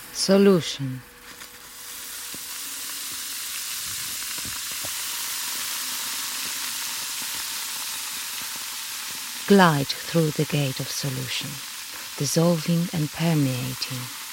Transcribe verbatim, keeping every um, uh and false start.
Solution. Glide through the gate of solution, dissolving and permeating.